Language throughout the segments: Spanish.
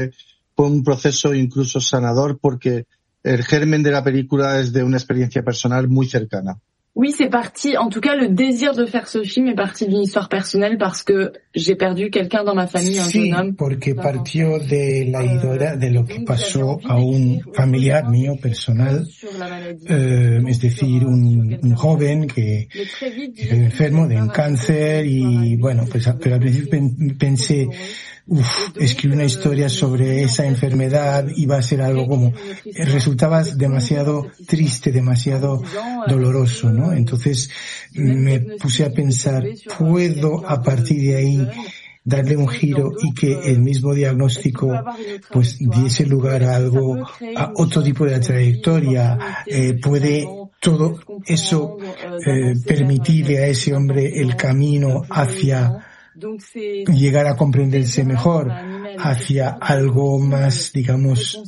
fue un proceso incluso sanador porque el germen de la película es de una experiencia personal muy cercana. Oui, c'est parti. En tout cas, le désir de faire ce film est parti d'une histoire personnelle parce que j'ai perdu quelqu'un dans ma famille, un jeune homme. Sí, porque partió de la idea de lo que pasó a un familiar mío personal, es decir, un joven que enfermo de un cáncer y bueno, pues pero al principio pensé, escribir una historia sobre esa enfermedad iba a ser algo como, resultaba demasiado triste, demasiado doloroso, ¿no? Entonces me puse a pensar, ¿puedo a partir de ahí darle un giro y que el mismo diagnóstico pues diese lugar a algo, a otro tipo de trayectoria? ¿Puede todo eso permitirle a ese hombre el camino hacia llegar a comprenderse mejor, hacia algo más, digamos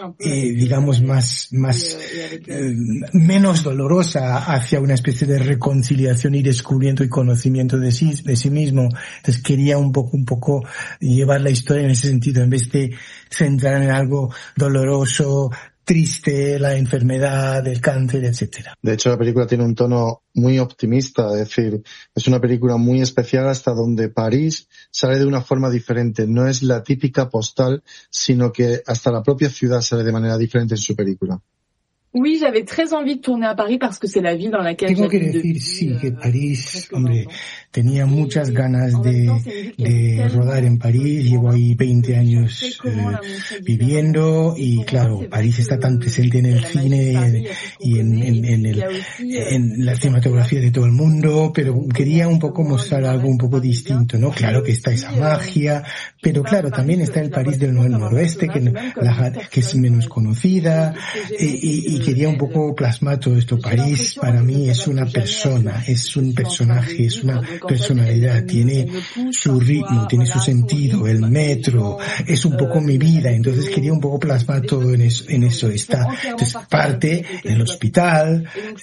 menos dolorosa, hacia una especie de reconciliación y descubrimiento y conocimiento de sí mismo? Entonces quería un poco llevar la historia en ese sentido, en vez de centrar en algo doloroso, triste, la enfermedad, el cáncer, etcétera. De hecho, la película tiene un tono muy optimista, es decir, es una película muy especial hasta donde París sale de una forma diferente. No es la típica postal, sino que hasta la propia ciudad sale de manera diferente en su película. Oui, j'avais très envie de tourner à Paris parce que c'est la ville dans laquelle Tengo que decir, sí, que París, hombre, tenía muchas ganas de rodar en París. Llevo ahí 20 años viviendo y claro, París está tan presente en el cine y en la cinematografía de todo el mundo, pero quería un poco mostrar algo un poco distinto, ¿no? Claro que está esa magia, pero claro, también está el París del noroeste, que es menos conocida, y quería un poco plasmar todo esto. París para mí es una persona, es un personaje, es una personalidad, tiene su ritmo, tiene su sentido, el metro, es un poco mi vida, entonces quería un poco plasmar todo en eso. Entonces parte en el hospital,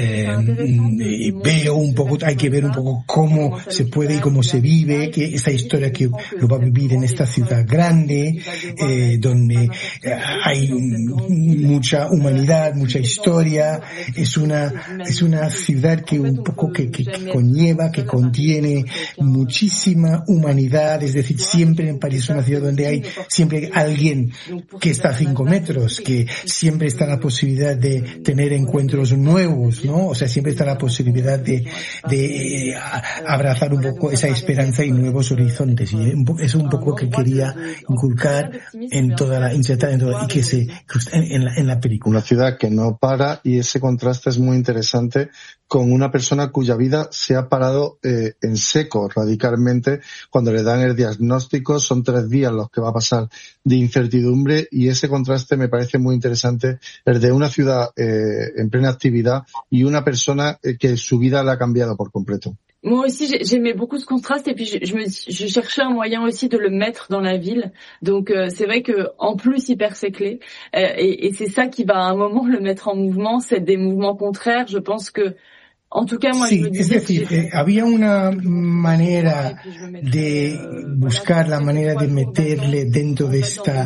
veo un poco, hay que ver un poco cómo se puede y cómo se vive, que esta historia que lo va a vivir en esta ciudad grande, donde hay mucha humanidad, mucha historia, es una ciudad que un poco que conlleva, que contiene muchísima humanidad, es decir, siempre en París es una ciudad donde hay siempre alguien que está a 5 metros, que siempre está la posibilidad de tener encuentros nuevos, ¿no? O sea, siempre está la posibilidad de abrazar un poco esa esperanza y nuevos horizontes, y es un poco que quería inculcar en toda la insertar y que se en la película. Una ciudad que no para, y ese contraste es muy interesante con una persona cuya vida se ha parado en seco radicalmente cuando le dan el diagnóstico. Son 3 días los que va a pasar de incertidumbre, y ese contraste me parece muy interesante, el de una ciudad en plena actividad y una persona que su vida la ha cambiado por completo. Moi aussi, j'aimais beaucoup ce contraste, et puis je cherchais un moyen aussi de le mettre dans la ville. Donc c'est vrai que en plus il perd ses clés, et c'est ça qui va à un moment le mettre en mouvement. C'est des mouvements contraires. Je pense que, en tout cas, moi, sí, je me disais, es decir, había una manera de buscar la manera de meterle dentro de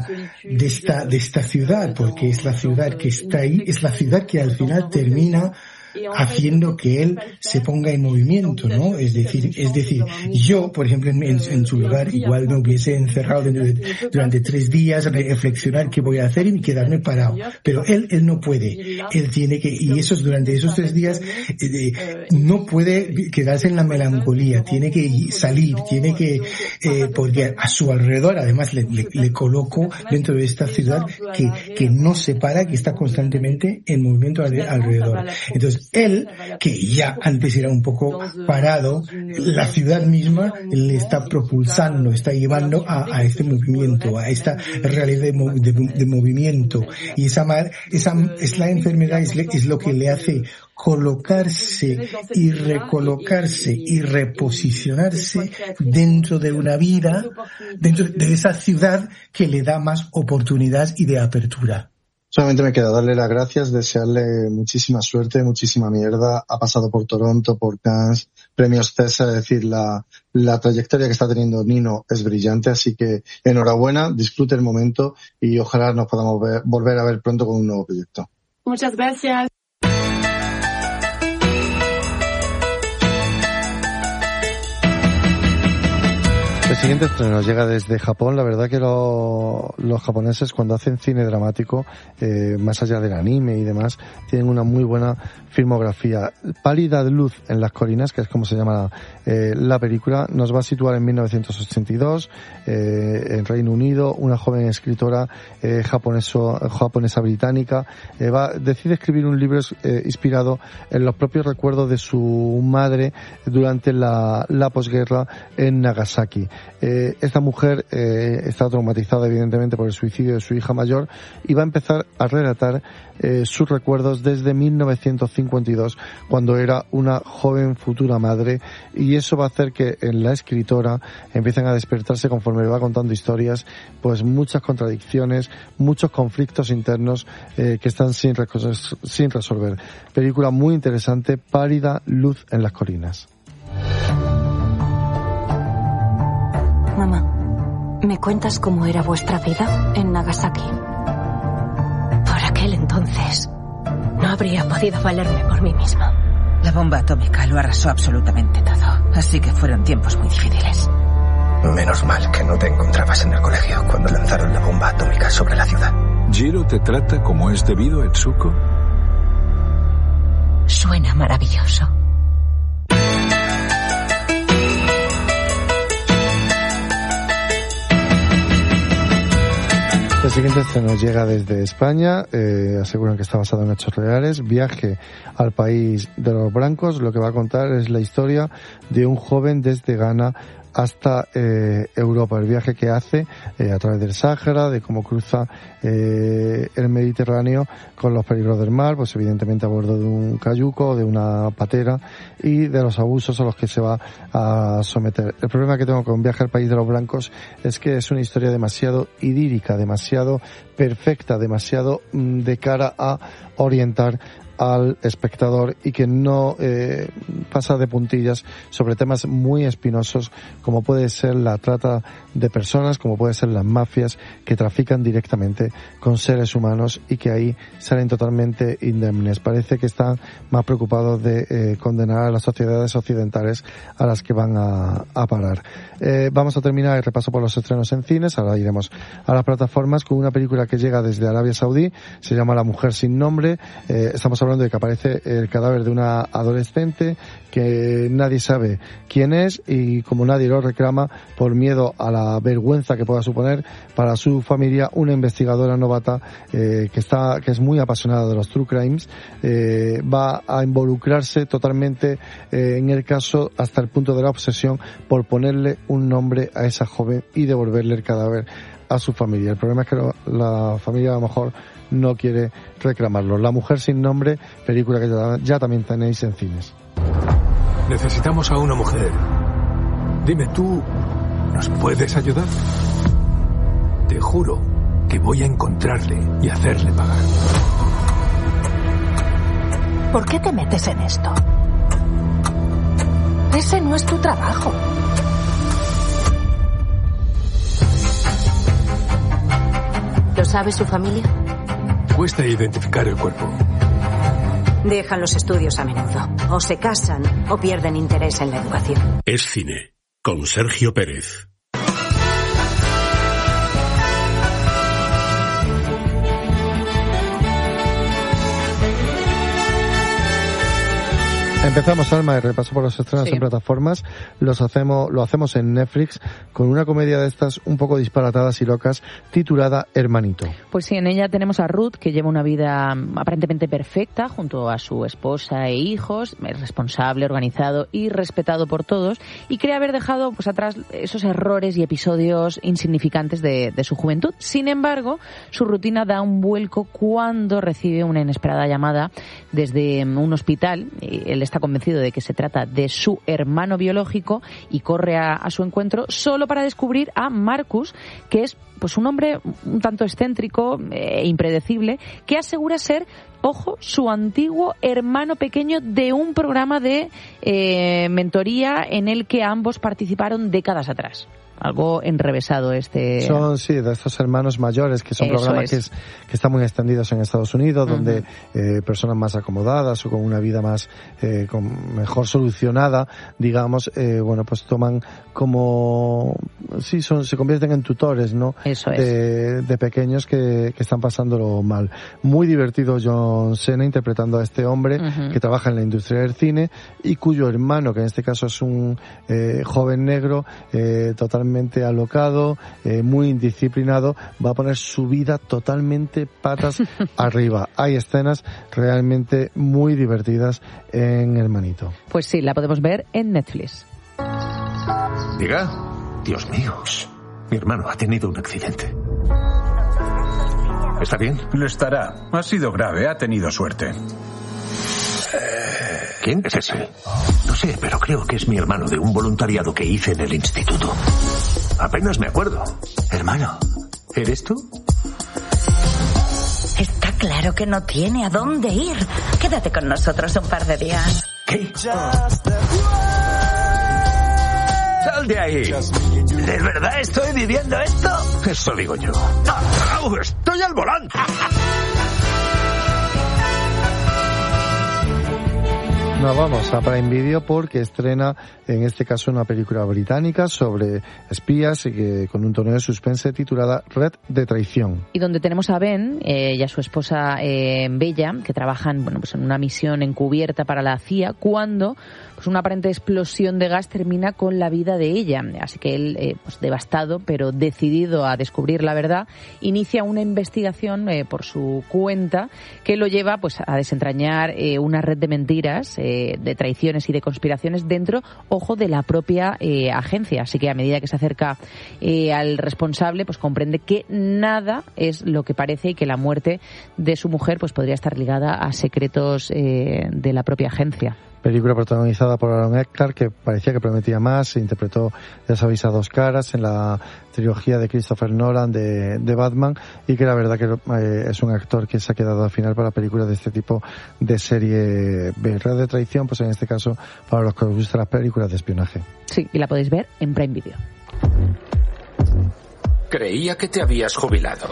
esta ciudad, porque es la ciudad que está ahí, es la ciudad que al final termina haciendo que él se ponga en movimiento, ¿no? Es decir, yo, por ejemplo, en su lugar, igual me hubiese encerrado durante 3 días, reflexionar qué voy a hacer y quedarme parado. Pero él no puede. Él tiene que, y durante esos 3 días, no puede quedarse en la melancolía. Tiene que salir, tiene que, porque a su alrededor, además, le coloco dentro de esta ciudad que no se para, que está constantemente en movimiento alrededor. Entonces, él, que ya antes era un poco parado, la ciudad misma le está propulsando, está llevando a este movimiento, a esta realidad de movimiento. Y esa es la enfermedad, es lo que le hace colocarse y recolocarse y reposicionarse dentro de una vida, dentro de esa ciudad que le da más oportunidad y de apertura. Solamente me queda darle las gracias, desearle muchísima suerte, muchísima mierda. Ha pasado por Toronto, por Cannes, premios César, es decir, la trayectoria que está teniendo Nino es brillante, así que enhorabuena, disfrute el momento y ojalá nos podamos volver a ver pronto con un nuevo proyecto. Muchas gracias. El siguiente estreno llega desde Japón. La verdad que los japoneses, cuando hacen cine dramático, más allá del anime y demás, tienen una muy buena filmografía. Pálida luz en las colinas, que es como se llama la película, nos va a situar en 1982, en Reino Unido. Una joven escritora japonesa británica decide escribir un libro inspirado en los propios recuerdos de su madre durante la posguerra en Nagasaki. Esta mujer está traumatizada evidentemente por el suicidio de su hija mayor y va a empezar a relatar sus recuerdos desde 1952, cuando era una joven futura madre, y eso va a hacer que en la escritora empiecen a despertarse, conforme va contando historias, pues muchas contradicciones, muchos conflictos internos que están sin resolver. Película muy interesante, Pálida luz en las colinas. Mamá, ¿me cuentas cómo era vuestra vida en Nagasaki? Por aquel entonces, no habría podido valerme por mí misma. La bomba atómica lo arrasó absolutamente todo, así que fueron tiempos muy difíciles. Menos mal que no te encontrabas en el colegio cuando lanzaron la bomba atómica sobre la ciudad. ¿Jiro te trata como es debido, Etsuko? Suena maravilloso. El siguiente estreno llega desde España, aseguran que está basado en hechos reales. Viaje al país de los blancos. Lo que va a contar es la historia de un joven desde Ghana hasta Europa, el viaje que hace a través del Sáhara, de cómo cruza el Mediterráneo con los peligros del mar, pues evidentemente a bordo de un cayuco, de una patera, y de los abusos a los que se va a someter. El problema que tengo con Viaje al país de los blancos es que es una historia demasiado idílica, demasiado perfecta, demasiado de cara a orientar al espectador, y que no pasa de puntillas sobre temas muy espinosos, como puede ser la trata de personas, como puede ser las mafias que trafican directamente con seres humanos y que ahí salen totalmente indemnes. Parece que están más preocupados de condenar a las sociedades occidentales a las que van a parar. Vamos a terminar el repaso por los estrenos en cines. Ahora iremos a las plataformas con una película que llega desde Arabia Saudí. Se llama La mujer sin nombre. Estamos hablando de que aparece el cadáver de una adolescente que nadie sabe quién es, y como nadie lo reclama, por miedo a la vergüenza que pueda suponer para su familia, una investigadora novata que es muy apasionada de los true crimes va a involucrarse totalmente en el caso, hasta el punto de la obsesión por ponerle un nombre a esa joven y devolverle el cadáver a su familia. El problema es que la familia a lo mejor no quiere reclamarlo. La mujer sin nombre, película que ya también tenéis en cines. Necesitamos a una mujer. Dime, ¿tú nos puedes ayudar? Te juro que voy a encontrarle y hacerle pagar. ¿Por qué te metes en esto? Ese no es tu trabajo. ¿Lo sabe su familia? Cuesta identificar el cuerpo. Dejan los estudios a menudo. O se casan o pierden interés en la educación. Es cine, con Sergio Pérez. Empezamos, Alma, el repaso por los estrenos en plataformas. Lo hacemos en Netflix con una comedia de estas un poco disparatadas y locas titulada Hermanito. Pues sí, en ella tenemos a Ruth, que lleva una vida aparentemente perfecta junto a su esposa e hijos, es responsable, organizado y respetado por todos, y cree haber dejado pues atrás esos errores y episodios insignificantes de su juventud. Sin embargo, su rutina da un vuelco cuando recibe una inesperada llamada desde un hospital. Él está convencido de que se trata de su hermano biológico y corre a su encuentro solo para descubrir a Marcus, que es pues un hombre un tanto excéntrico e impredecible, que asegura ser, ojo, su antiguo hermano pequeño de un programa de mentoría en el que ambos participaron décadas atrás. Algo enrevesado Son, sí, de estos hermanos mayores, que son programas que están muy extendidos en Estados Unidos, donde personas más acomodadas o con una vida más mejor solucionada, digamos, pues toman como... Sí, se convierten en tutores, ¿no? De pequeños que están pasándolo mal. Muy divertido John Cena interpretando a este hombre que trabaja en la industria del cine y cuyo hermano, que en este caso es un joven negro, totalmente alocado, muy indisciplinado, va a poner su vida totalmente patas arriba. Hay escenas realmente muy divertidas en Hermanito. Pues sí, la podemos ver en Netflix. Diga. Dios mío, mi hermano ha tenido un accidente. ¿Está bien? Lo estará. Ha sido grave, ha tenido suerte. ¿Quién es ese? No sé, pero creo que es mi hermano de un voluntariado que hice en el instituto. Apenas me acuerdo. Hermano, ¿eres tú? Está claro que no tiene a dónde ir. Quédate con nosotros un par de días. ¿Qué? ¡Sal de ahí! ¿De verdad estoy viviendo esto? Eso digo yo. ¡Estoy al volante! Nos vamos a Prime Video porque estrena en este caso una película británica sobre espías con un tono de suspense titulada Red de Traición. Y donde tenemos a Ben y a su esposa Bella, que trabajan pues en una misión encubierta para la CIA, cuando pues una aparente explosión de gas termina con la vida de ella. Así que él, pues devastado pero decidido a descubrir la verdad, inicia una investigación por su cuenta que lo lleva pues a desentrañar una red de mentiras, de traiciones y de conspiraciones dentro, ojo, de la propia agencia. Así que a medida que se acerca al responsable, pues comprende que nada es lo que parece y que la muerte de su mujer pues podría estar ligada a secretos de la propia agencia. Película protagonizada por Aaron Eckhart, que parecía que prometía más. Se interpretó, ya sabéis, a dos caras en la trilogía de Christopher Nolan de Batman, y que la verdad que es un actor que se ha quedado al final para películas de este tipo de serie B. Red de Traición, pues en este caso para los que os gustan las películas de espionaje. Sí, y la podéis ver en Prime Video. Creía que te habías jubilado.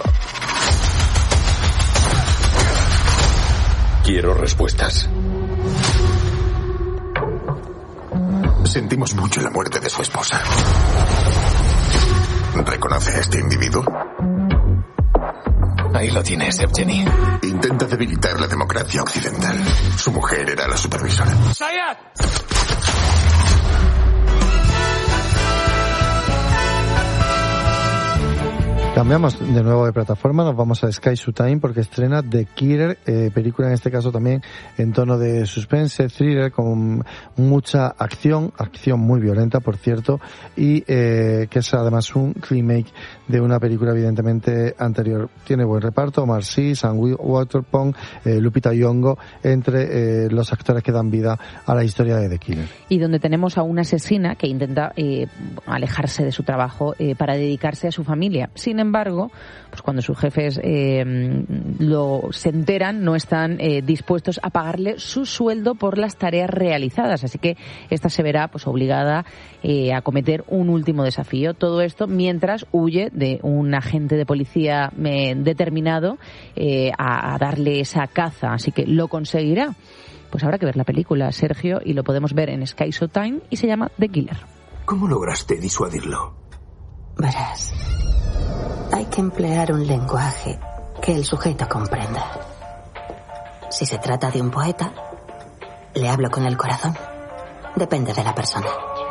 Quiero respuestas. Sentimos mucho la muerte de su esposa. ¿Reconoce a este individuo? Ahí lo tienes, Evgeny. Intenta debilitar la democracia occidental. Su mujer era la supervisora. ¡Sayat! Cambiamos de nuevo de plataforma, nos vamos a Sky Showtime porque estrena The Killer, película en este caso también en tono de suspense, thriller, con mucha acción muy violenta, por cierto, y que es además un remake de una película evidentemente anterior. Tiene buen reparto, Omar Sy, Sam Waterpong, Lupita Nyong'o, entre los actores que dan vida a la historia de The Killer. Y donde tenemos a una asesina que intenta alejarse de su trabajo para dedicarse a su familia. Sin embargo, pues cuando sus jefes se enteran, no están dispuestos a pagarle su sueldo por las tareas realizadas. Así que esta se verá pues obligada a cometer un último desafío. Todo esto mientras huye de un agente de policía determinado a darle esa caza. Así que lo conseguirá. Pues habrá que ver la película, Sergio, y lo podemos ver en Sky Showtime y se llama The Killer. ¿Cómo lograste disuadirlo? Verás, hay que emplear un lenguaje que el sujeto comprenda. Si se trata de un poeta, le hablo con el corazón. Depende de la persona.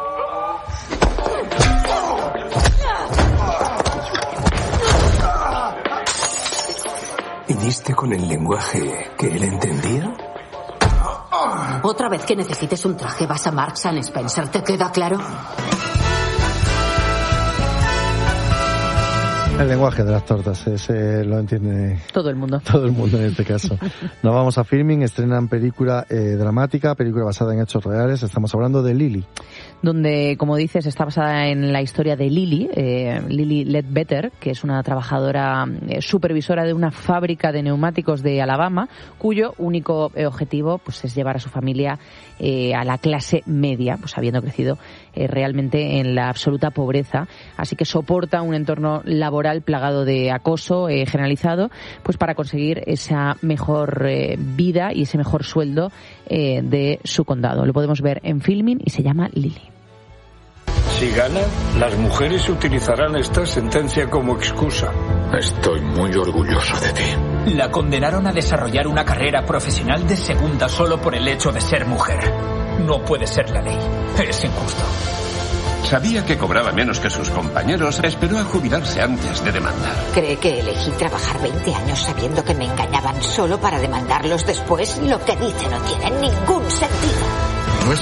¿Y diste con el lenguaje que él entendía? Otra vez que necesites un traje vas a Marks & Spencer, ¿te queda claro? El lenguaje de las tortas, ese lo entiende todo el mundo. Todo el mundo en este caso. Nos vamos a Filming, estrenan película dramática, película basada en hechos reales. Estamos hablando de Lily. Donde, como dices, está basada en la historia de Lily, Lily Ledbetter, que es una trabajadora supervisora de una fábrica de neumáticos de Alabama, cuyo único objetivo pues es llevar a su familia a la clase media, pues habiendo crecido realmente en la absoluta pobreza. Así que soporta un entorno laboral plagado de acoso generalizado, pues para conseguir esa mejor vida y ese mejor sueldo de su condado. Lo podemos ver en Filming y se llama Lily. Si gana, las mujeres utilizarán esta sentencia como excusa. Estoy muy orgulloso de ti. La condenaron a desarrollar una carrera profesional de segunda solo por el hecho de ser mujer. No puede ser la ley. Es injusto. Sabía que cobraba menos que sus compañeros. Esperó a jubilarse antes de demandar. ¿Cree que elegí trabajar 20 años sabiendo que me engañaban solo para demandarlos después? Lo que dice no tiene ningún sentido. Pues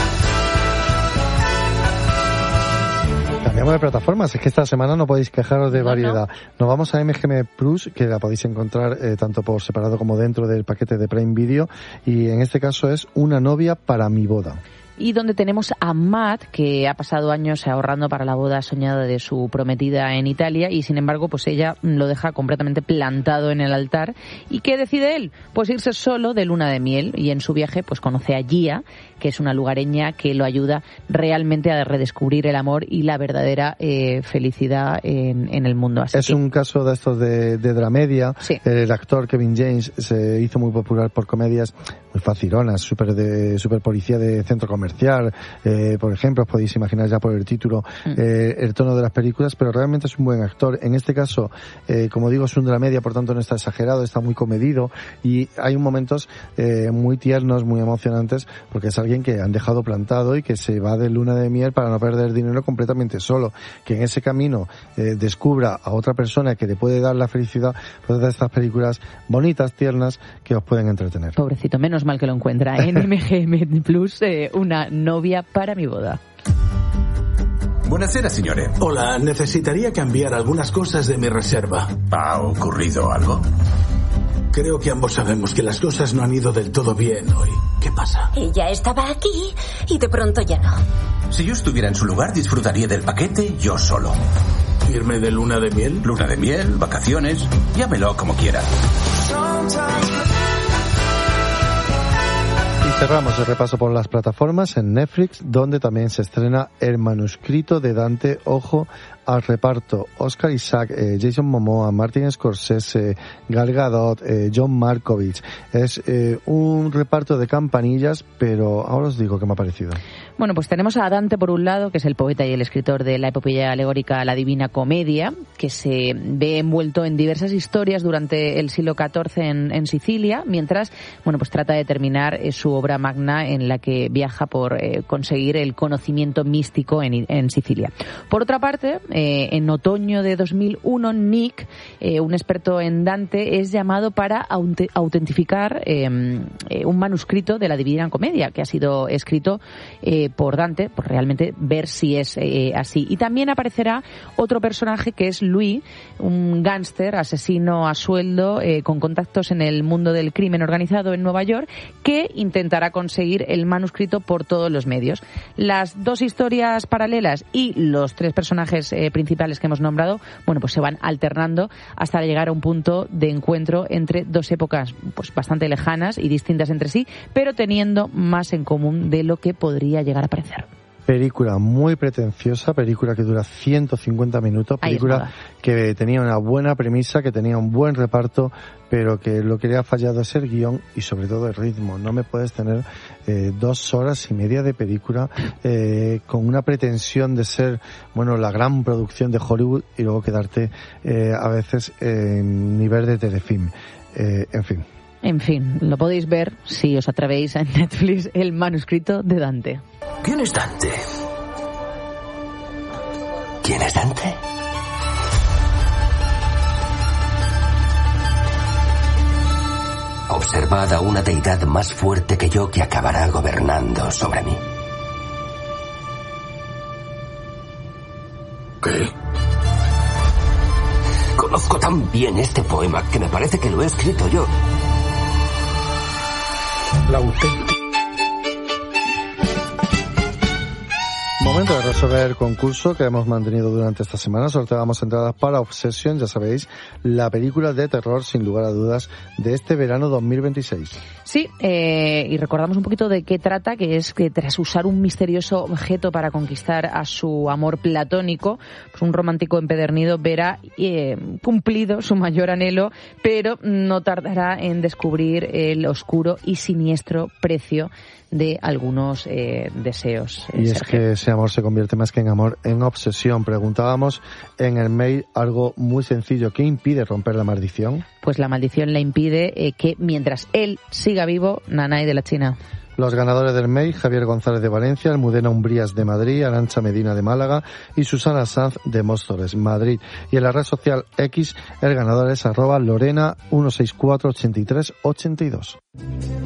cambiamos de plataformas, es que esta semana no podéis quejaros de variedad. Nos vamos a MGM Plus, que la podéis encontrar tanto por separado como dentro del paquete de Prime Video, y en este caso es Una novia para mi boda. Y donde tenemos a Matt, que ha pasado años ahorrando para la boda soñada de su prometida en Italia, y sin embargo pues ella lo deja completamente plantado en el altar. ¿Y qué decide él? Pues irse solo de luna de miel, y en su viaje pues conoce a Gia, que es una lugareña que lo ayuda realmente a redescubrir el amor y la verdadera felicidad en el mundo. Así es un caso de estos de dramedia. Sí. El actor Kevin James se hizo muy popular por comedias muy facilonas, super policía de centro comercial, por ejemplo, os podéis imaginar ya por el título el tono de las películas, pero realmente es un buen actor. En este caso, como digo, es un dramedia, por tanto no está exagerado, está muy comedido, y hay momentos muy tiernos, muy emocionantes, porque es alguien que han dejado plantado y que se va de luna de miel para no perder dinero completamente solo, que en ese camino descubra a otra persona que le puede dar la felicidad. Pues de estas películas bonitas, tiernas, que os pueden entretener. Pobrecito, menos mal que lo encuentra en MGM Plus, Una novia para mi boda. Buonasera, signore. Hola, necesitaría cambiar algunas cosas de mi reserva. ¿Ha ocurrido algo? Creo que ambos sabemos que las cosas no han ido del todo bien hoy. ¿Qué pasa? Ella estaba aquí y de pronto ya no. Si yo estuviera en su lugar, disfrutaría del paquete yo solo. ¿Irme de luna de miel? Luna de miel, vacaciones, llámelo como quiera. Y cerramos el repaso por las plataformas en Netflix, donde también se estrena El manuscrito de Dante. Ojo al reparto: Oscar Isaac, Jason Momoa, Martin Scorsese, Gal Gadot, John Malkovich. Es un reparto de campanillas, pero ahora os digo qué me ha parecido. Bueno, pues tenemos a Dante por un lado, que es el poeta y el escritor de la epopeya alegórica La Divina Comedia, que se ve envuelto en diversas historias durante el siglo XIV en Sicilia, mientras, bueno, pues trata de terminar su obra magna, en la que viaja por conseguir el conocimiento místico en Sicilia. Por otra parte, en otoño de 2001, Nick, un experto en Dante, es llamado para autentificar un manuscrito de la Divina Comedia, que ha sido escrito por Dante, por realmente ver si es así. Y también aparecerá otro personaje, que es Louis, un gángster, asesino a sueldo, con contactos en el mundo del crimen organizado en Nueva York, que intentará conseguir el manuscrito por todos los medios. Las dos historias paralelas y los tres personajes principales que hemos nombrado, bueno, pues se van alternando hasta llegar a un punto de encuentro entre dos épocas pues bastante lejanas y distintas entre sí, pero teniendo más en común de lo que podría llegar a parecer. Película muy pretenciosa, película que dura 150 minutos, película que tenía una buena premisa, que tenía un buen reparto, pero que lo que le ha fallado es el guión y sobre todo el ritmo. No me puedes tener 2 horas y media de película con una pretensión de ser, bueno, la gran producción de Hollywood y luego quedarte a veces en nivel de telefilm. En fin, lo podéis ver si os atrevéis en Netflix, El manuscrito de Dante. ¿Quién es Dante? ¿Quién es Dante? Observad a una deidad más fuerte que yo que acabará gobernando sobre mí. ¿Qué? tan bien este poema que me parece que lo he escrito yo. La auténtica. Momento de resolver el concurso que hemos mantenido durante esta semana. Sorteamos entradas para Obsession, ya sabéis, la película de terror, sin lugar a dudas, de este verano 2026. Sí, y recordamos un poquito de qué trata, que es que tras usar un misterioso objeto para conquistar a su amor platónico, pues un romántico empedernido verá cumplido su mayor anhelo, pero no tardará en descubrir el oscuro y siniestro precio de algunos deseos. Y es que ese amor se convierte más que en amor en obsesión. Preguntábamos en el mail algo muy sencillo. ¿Qué impide romper la maldición? Pues la maldición le impide que mientras él siga vivo, Nanay de la China. Los ganadores del mail: Javier González de Valencia, Almudena Umbrías de Madrid, Arantxa Medina de Málaga y Susana Sanz de Móstoles, Madrid. Y en la red social X, el ganador es @Lorena1648382.